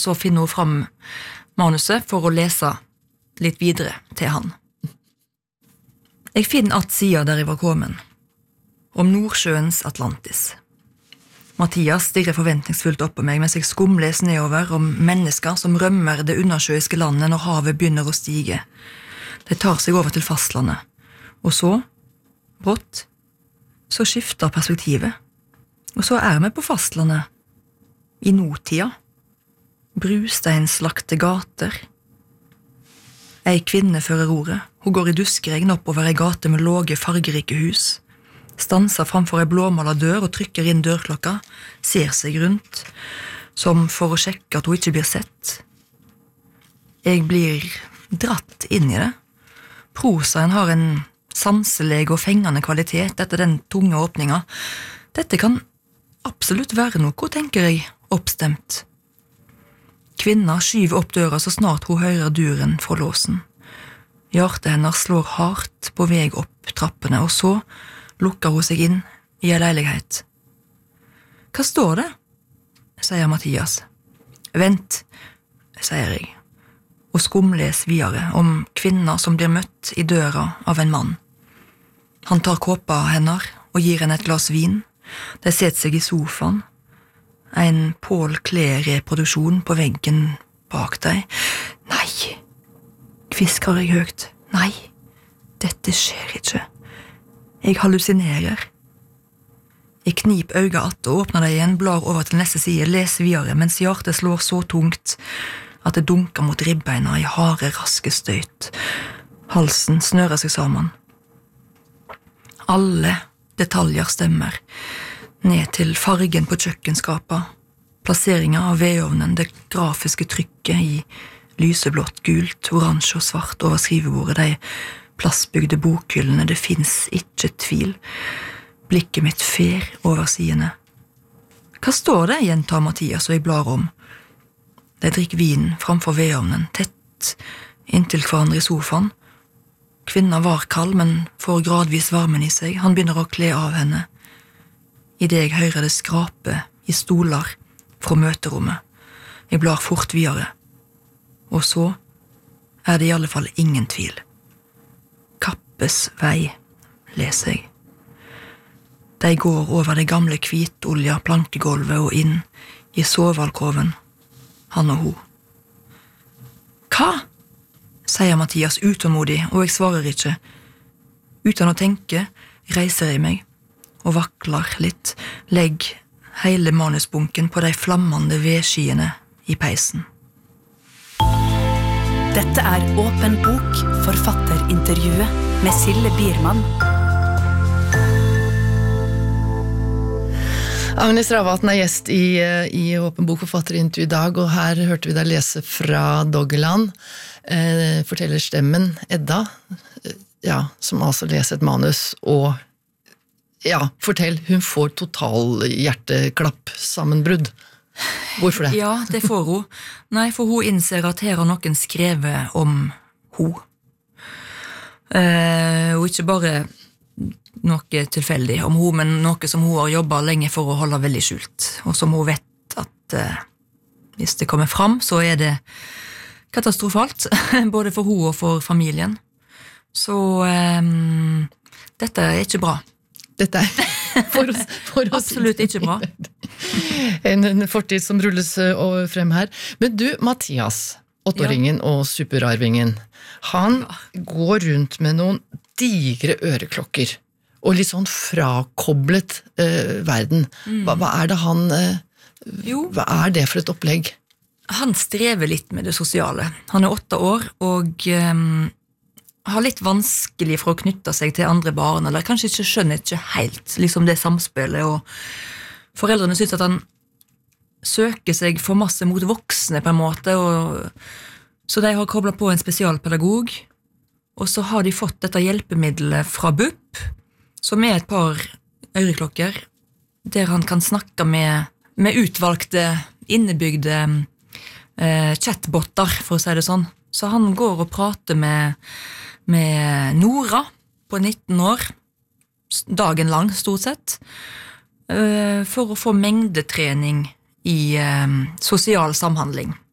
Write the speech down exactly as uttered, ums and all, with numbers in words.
så finner hun fram manuset for å lese litt videre til han. Jeg finner at sida der jeg var kommet, om Nordsjøens Atlantis. Mathias stirrer forventningsfullt opp på meg mens jeg skumles nedover om mennesker som rømmer det undersjøiske landet når havet begynner å stige. De tar seg over til fastlandet, og så, brått, så skifter perspektivet, og så er vi på fastlandet, i nåtida, brusteinslagte gater. Ei kvinne fører ordet, hun går i duskregn oppover ei gate med låge, fargerike hus, stanser framfor ei blåmalet dør og trykker inn dørklokka, ser seg rundt, som for å sjekke at hun ikke blir sett. Jeg blir dratt inn i det. Prosaen har en sanselig og fengende kvalitet etter den tunge åpninga. Dette kan absolutt være noe, tenker jeg, oppstemt. Kvinna skyver opp døra så snart hun hører duren fra låsen. Hjertet hennes slår hardt på vei opp trappene, og så lukker hun seg inn i en leilighet. Hva står det? Sier Mathias. Vent, sier jeg, og skumles videre om kvinner som blir møtt i døra av en mann. Han tar kåpa hennes og gir henne et glas vin. De setter seg i sofaen. En Paul Klee-reproduksjon på veggen bak deg. Nei, kvisker jeg høyt. Nei, dette skjer ikke. Jeg hallusinerer. Jeg knip øyga att og åpner det igjen, blar over til neste side, leser videre, mens hjertet slår så tungt at det dunker mot ribbeina i harde, raske støyt. Halsen snører seg sammen. Alle detaljer stemmer, ned til fargen på kjøkkenskapet, plasseringen av vedovnen, det grafiske trykket i lyseblått, gult, oransje og svart over skrivebordet, de plastbygde bokhyllene, det finnes ikke tvil. Blikket mitt fer over sidene. Hva står det, gjentar Mathias, og jeg blar om. De drikker vin framfor vedovnen, tett inntil hverandre i sofaen. Kvinna var kald, men får gradvis varmen i seg. Han begynner å kle av henne. I det jeg hører det skrape i stoler fra møterommet. Jeg blar fort videre. Og så er det i alle fall ingen tvil. Kappes vei, leser jeg. De går over det gamle hvitolja plankegolvet og inn i sovealkoven, han og hun. Hva? Sier Mathias utålmodig, og jeg svarer ikke. Uten å tenke reiser jeg meg og vakler litt, legg hele manusbunken på de flammende vedskiene i peisen. Dette er Åpen bok, forfatterintervjuet med Sille Biermann. Agnes Ravatn er gjest i, i Åpen bok forfatterintervju i dag, og her hørte vi deg lese fra Doggerland. Eh, forteller stemmen Edda, ja, som altså leser et manus, og ja, fortell, hun får total hjerteklapp sammenbrudd. Hvorfor det? Ja, det får hun. Nei, for hun innser at her har noen skrevet om hun. Eh, og ikke bare noe tilfeldig om hun, men noe som hun har jobbet lenge for å holde veldig skjult, og som hun vet at eh, hvis det kommer fram, så er det katastrofalt, både for hun og for familien. Så eh, dette er ikke bra. Dette er for oss, for oss. Absolutt ikke bra. En, en fortid som rulles uh, frem her. Men du, Mathias, åtteåringen ja. Og superarvingen, han ja. Går rundt med noen digre øreklokker, og litt sånn frakoblet uh, verden. Mm. Hva, hva er det han... Uh, jo. Hva er det for et opplegg? Han strever litt med det sosiale. Han er åtte år, og... Um, har litt vanskelig for å knytte seg til andre barn, eller kanskje ikke skjønner ikke helt liksom det samspillet, og foreldrene synes at han søker seg for masse mot voksne på en måte, og så de har koblet på en spesialpedagog, og så har de fått dette hjelpemiddelet fra B U P, som er et par øreklokker, der han kan snakke med, med utvalgte, innebygde eh, chatbotter, for å si det sånn. Så han går og prater med med Nora på nitten år, dagen lang stort sett, for å få mengdetrening i sosial samhandling.